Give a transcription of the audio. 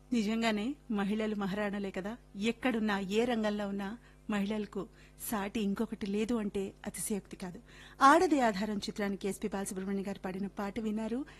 నిజంగానే మహిళలు మహారాణులే కదా. ఎక్కడున్నా ఏ రంగంలో ఉన్నా మహిళలకు సాటి ఇంకొకటి లేదు అంటే అతిశయోక్తి కాదు. ఆడది ఆధారం చిత్రానికి ఎస్పీ బాలసుబ్రహ్మణ్యం గారు పాడిన పాట విన్నారు.